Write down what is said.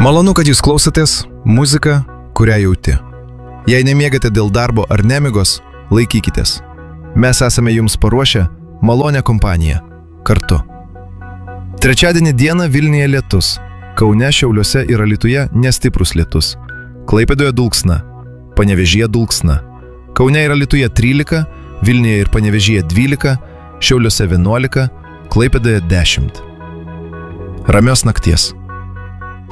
Malonu, kad jūs klausotės muziką, kurią jauti. Jei nemiegate dėl darbo ar nemigos, laikykitės. Mes esame jums paruošę malonę kompaniją. Kartu. Trečiadienį dieną Vilniuje lietus. Kaune, Šiauliuose ir Alytuje nestiprus lietus. Klaipėdoje dulksna. Panevėžyje dulksna. Kaune ir Alytuje 13, Vilniuje ir Panevėžyje 12, Šiauliuose 11, Klaipėdoje 10. Ramios nakties.